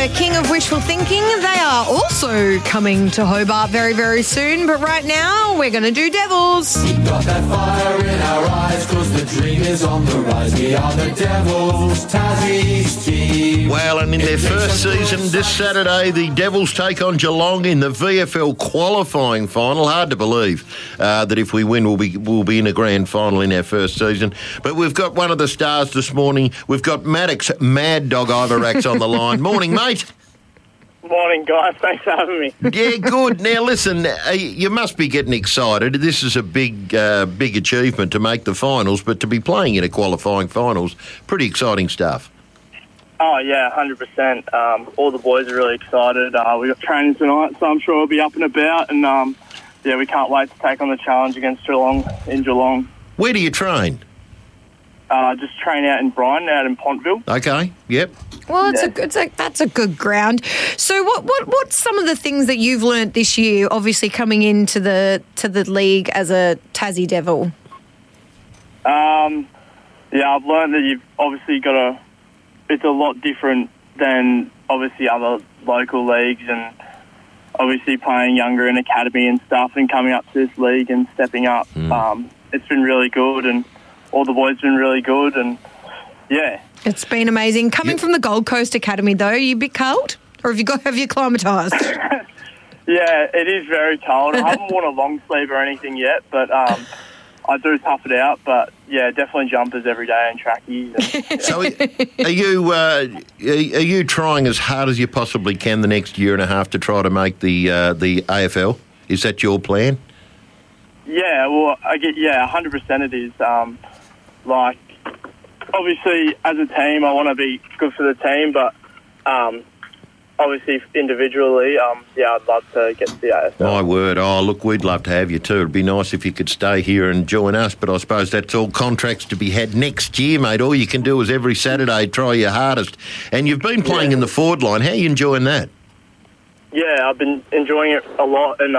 the king of wishful thinking. They are also coming to Hobart very, very soon. But right now, we're going to do Devils. We've got that fire in our eyes, 'cause the dream is on the rise. We are the Devils, Tassie's team. Well, and in their first season this Saturday, the Devils take on Geelong in the VFL qualifying final. Hard to believe that if we win, we'll be in a grand final in our first season. But we've got one of the stars this morning. We've got Maddox Mad Dog Ivarax on the line. Morning, mate. Morning, guys. Thanks for having me. Yeah, good. Now, listen, you must be getting excited. This is a big achievement to make the finals, but to be playing in a qualifying finals, pretty exciting stuff. Oh, yeah, 100%. All the boys are really excited. We got training tonight, so I'm sure we'll be up and about. And, yeah, we can't wait to take on the challenge against Geelong in Geelong. Where do you train? Just train out in Bryan, out in Pontville. Okay, yep. Well, that's a good ground. So, what's some of the things that you've learnt this year? Obviously, coming into the league as a Tassie Devil. Yeah, I've learned that you've obviously got to. It's a lot different than obviously other local leagues, and obviously playing younger in academy and stuff, and coming up to this league and stepping up. It's been really good, and all the boys have been really good, and yeah. It's been amazing. Coming from the Gold Coast Academy, though, are you a bit cold? Or have you acclimatised? Yeah, it is very cold. I haven't worn a long sleeve or anything yet, but I do tough it out. But, yeah, definitely jumpers every day and trackies. And, So are you trying as hard as you possibly can the next year and a half to try to make the AFL? Is that your plan? Yeah, well, 100% it is. Obviously, as a team, I want to be good for the team, but obviously, individually, I'd love to get to the AFL. My word. Oh, look, we'd love to have you too. It'd be nice if you could stay here and join us, but I suppose that's all contracts to be had next year, mate. All you can do is every Saturday try your hardest. And you've been playing in the forward line. How are you enjoying that? Yeah, I've been enjoying it a lot, and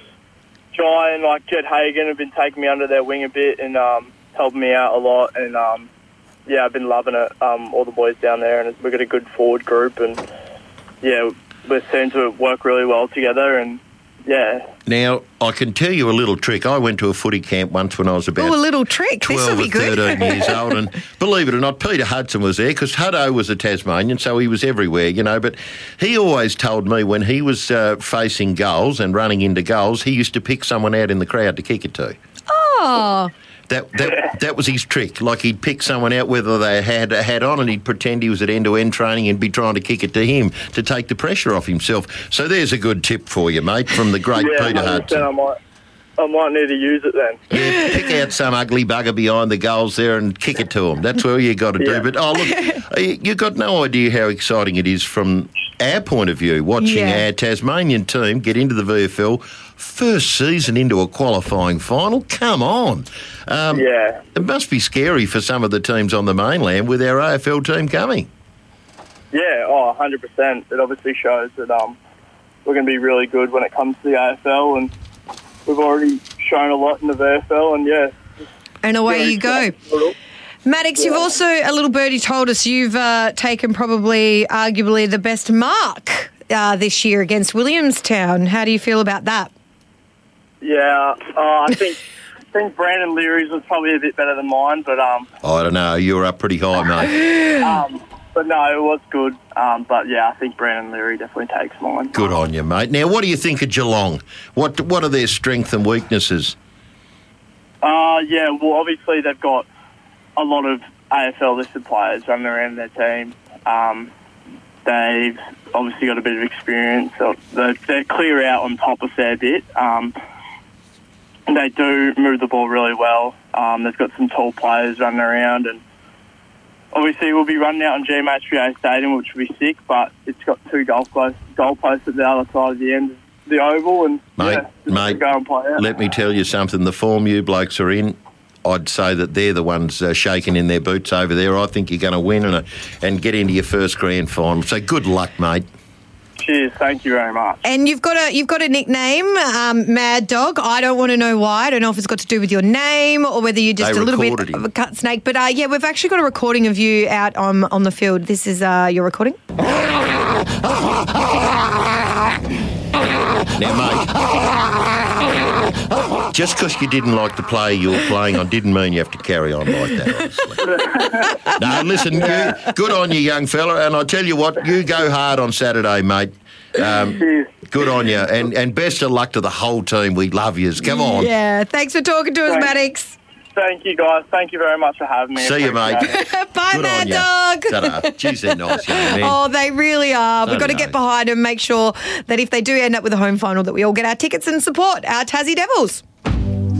Jai and Jed Hagan have been taking me under their wing a bit and helping me out a lot, and I've been loving it. All the boys down there, and we've got a good forward group, and yeah, we're seem to work really well together, and yeah. Now, I can tell you a little trick. I went to a footy camp once when I was about a little trick. 12 or 13 years old, and believe it or not, Peter Hudson was there, because Huddo was a Tasmanian, so he was everywhere, but he always told me when he was facing goals and running into goals, he used to pick someone out in the crowd to kick it to. Oh. That was his trick. He'd pick someone out, whether they had a hat on, and he'd pretend he was at end-to-end training and be trying to kick it to him to take the pressure off himself. So there's a good tip for you, mate, from the great Peter Hudson. I might need to use it then. Yeah, pick out some ugly bugger behind the goals there and kick it to him. That's what you got to do. But, look, you've got no idea how exciting it is from our point of view, watching our Tasmanian team get into the VFL first season into a qualifying final. Come on. It must be scary for some of the teams on the mainland with our AFL team coming. Yeah, 100%. It obviously shows that we're going to be really good when it comes to the AFL, and we've already shown a lot in the VFL, and and away you go. Maddox, you've also, a little birdie told us you've taken arguably the best mark this year against Williamstown. How do you feel about that? Yeah, I think Brandon Leary's was probably a bit better than mine, but I don't know. You were up pretty high, mate. But no, it was good. But yeah, I think Brandon Leary definitely takes mine. Good on you, mate. Now, what do you think of Geelong? What are their strengths and weaknesses? Well, obviously they've got a lot of AFL-listed players running around their team. They've obviously got a bit of experience. So they're clear out on top a fair bit. They do move the ball really well. They've got some tall players running around, and obviously we'll be running out on GMHBA Stadium, which will be sick, but it's got two goalposts at the other side of the end of the oval, and mate, go and play out. Let me tell you something. The form you blokes are in, I'd say that they're the ones shaking in their boots over there. I think you're going to win and get into your first grand final. So good luck, mate. Cheers, thank you very much. And you've got a nickname, Mad Dog. I don't want to know why. I don't know if it's got to do with your name or whether you're just a little bit of a cut snake. But we've actually got a recording of you out on the field. This is your recording. Now, mate, just because you didn't like the play you were playing on didn't mean you have to carry on like that, honestly. No, listen, you, good on you, young fella, and I tell you what, you go hard on Saturday, mate. Good on you, and best of luck to the whole team. We love yous. Come on. Yeah, thanks for talking to us, Maddox. Thank you, guys. Thank you very much for having me. See you, mate. Bye, Good Mad on ya. Dog. Ta-da. Jeez, they're nice young men. Oh, they really are. So We've got to get nice. behind them, make sure that if they do end up with a home final, that we all get our tickets and support our Tassie Devils.